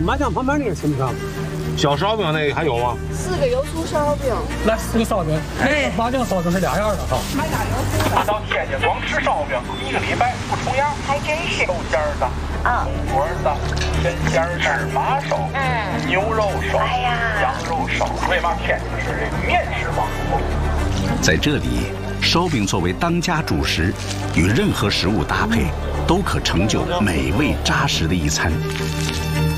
麻将旁边那个行不行？ 小烧饼那个还有吗 ？4个油酥烧饼， 来4个烧饼。哎，麻酱烧饼是2样的哈。 买点油酥。到天津光吃烧饼，1个礼拜不重样。 还真是。 豆馅儿的，锅的，鲜馅儿的，马烧，牛肉烧，羊肉烧。为嘛天津是这个面食王国？ 在这里，烧饼作为当家主食，与任何食物搭配，都可成就美味扎实的一餐。